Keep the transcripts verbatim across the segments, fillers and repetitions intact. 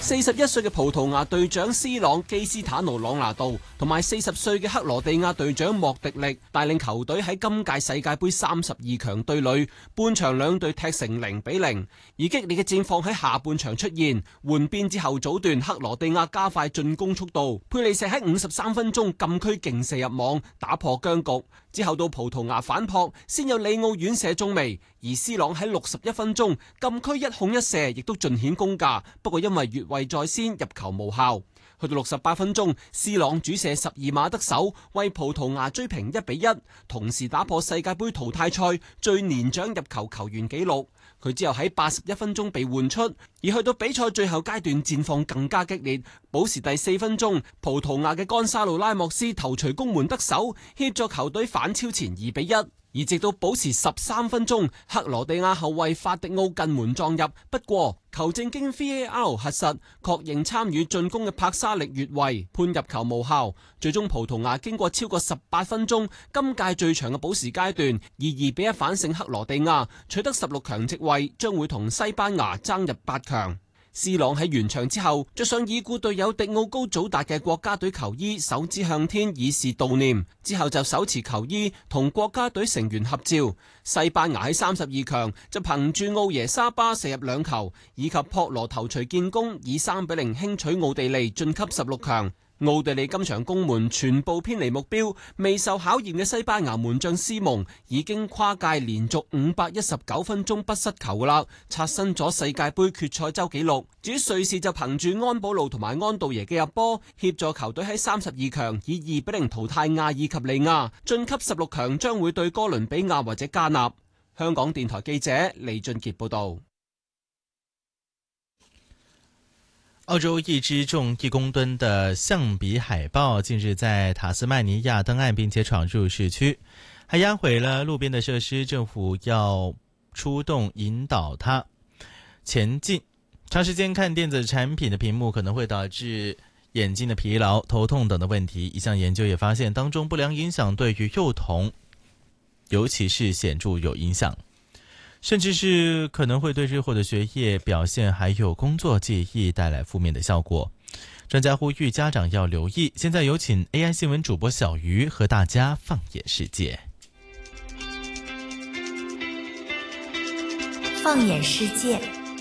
四十一歲嘅葡萄牙隊長 C 朗基斯坦奴朗拿度同埋四十歲嘅克羅地亞隊長莫迪力帶領球隊喺今屆世界盃三十二強對壘，半場兩隊踢成零比零，而激烈嘅戰況喺下半場出現。換邊之後早段，克羅地亞加快進攻速度，佩利石喺五十三分鐘禁區勁射入網，打破僵局。之後到葡萄牙反撲，先有里奧遠射中楣，而 C 朗喺六十一分鐘禁區一控一射，亦都盡顯功架。不過因為越位在先，入球無效。去到六十八分鐘 ，C 朗主射十二碼得手，為葡萄牙追平一比一，同時打破世界盃淘汰賽最年長入球球員紀錄。佢之後喺八十一分鐘被換出，而去到比賽最後階段戰況更加激烈。補時第四分鐘，葡萄牙嘅干沙路拉莫斯頭槌攻門得手，協助球隊反超前二比一。而直到補時十三分鐘，克羅地亞後衛法迪奧近門撞入，不過球證經 V A R 核實，確認參與進攻嘅帕沙力越位，判入球無效。最終葡萄牙經過超過十八分鐘，今屆最長嘅補時階段，以二比一反勝克羅地亞，取得十六強席位，將會同西班牙爭入八強。C 朗喺完場之後着上已故隊友迪奧高祖達嘅國家隊球衣，手指向天以示悼念，之後就手持球衣同國家隊成員合照。西班牙喺三十二強就憑住奧耶沙巴射入兩球，以及撲羅頭槌建功，以三比零輕取奧地利晉級十六強。奧地利今場攻門全部偏離目標，未受考驗嘅西班牙門將斯蒙已經跨界連續五百一十九分鐘不失球啦，刷新咗世界盃決賽周紀錄。至於瑞士就憑住安保路同埋安道耶嘅入波，協助球隊喺三十二強以二比零淘汰亞爾及利亞，晉級十六強，將會對哥倫比亞或者加納。香港電台記者李俊傑報道。 澳洲一只重一公吨的象鼻海豹近日在塔斯曼尼亚登岸，并且闯入市区，还压毁了路边的设施，政府要出动引导它前进。长时间看电子产品的屏幕可能会导致眼睛的疲劳、头痛等的问题。一项研究也发现，当中不良影响对于幼童尤其是显著有影响，甚至是可能会对日后的学业表现还有工作记忆带来负面的效果。专家呼吁家长要留意。现在有请 A I 新闻主播小鱼和大家放眼世界。 放眼世界，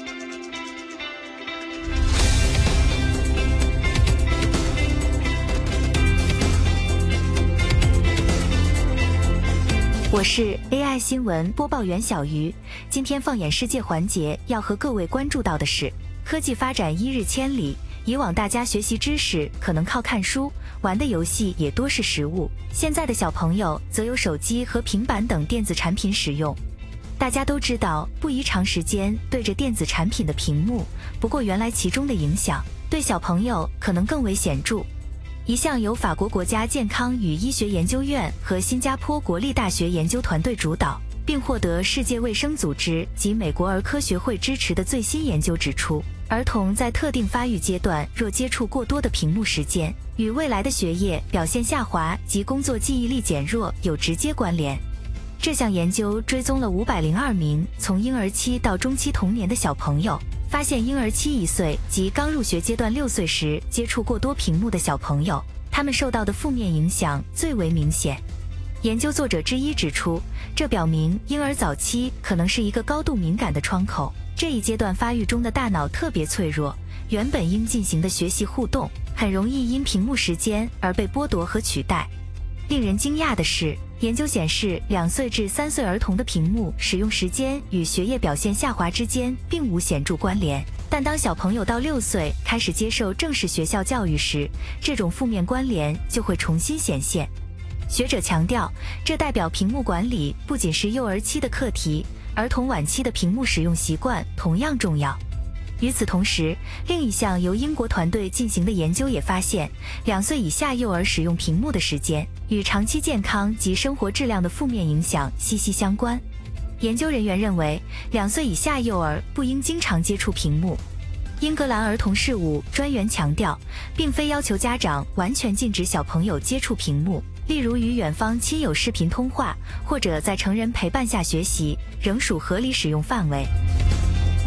我是 A I 新闻播报员小鱼。今天放眼世界环节要和各位关注到的是，科技发展一日千里，以往大家学习知识可能靠看书，玩的游戏也多是实物，现在的小朋友则有手机和平板等电子产品使用。大家都知道，不宜长时间对着电子产品的屏幕，不过原来其中的影响对小朋友可能更为显著。一项由法国国家健康与医学研究院和新加坡国立大学研究团队主导，并获得世界卫生组织及美国儿科学会支持的最新研究指出，儿童在特定发育阶段若接触过多的屏幕时间，与未来的学业表现下滑及工作记忆力减弱有直接关联。这项研究追踪了五百零二名从婴儿期到中期童年的小朋友，发现婴儿期一岁及刚入学阶段六岁时接触过多屏幕的小朋友，他们受到的负面影响最为明显。研究作者之一指出，这表明婴儿早期可能是一个高度敏感的窗口，这一阶段发育中的大脑特别脆弱，原本应进行的学习互动很容易因屏幕时间而被剥夺和取代。令人惊讶的是，研究显示两岁至三岁儿童的屏幕使用时间与学业表现下滑之间并无显著关联，但当小朋友到六岁开始接受正式学校教育时，这种负面关联就会重新显现。学者强调，这代表屏幕管理不仅是幼儿期的课题，儿童晚期的屏幕使用习惯同样重要。与此同时，另一项由英国团队进行的研究也发现，两岁以下幼儿使用屏幕的时间与长期健康及生活质量的负面影响息息相关。研究人员认为，两岁以下幼儿不应经常接触屏幕。英格兰儿童事务专员强调，并非要求家长完全禁止小朋友接触屏幕，例如与远方亲友视频通话，或者在成人陪伴下学习，仍属合理使用范围。